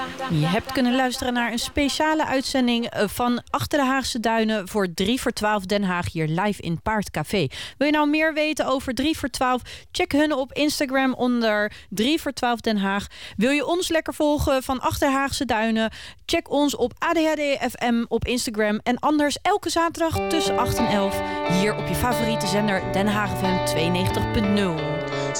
Je hebt kunnen luisteren naar een speciale uitzending van Achter de Haagse Duinen voor 3 voor 12 Den Haag hier live in Paardcafé. Wil je nou meer weten over 3 voor 12? Check hun op Instagram onder 3 voor 12 Den Haag. Wil je ons lekker volgen van Achter de Haagse Duinen? Check ons op ADHD-FM op Instagram. En anders elke zaterdag tussen 8 en 11 hier op je favoriete zender Den Haag FM 92.0.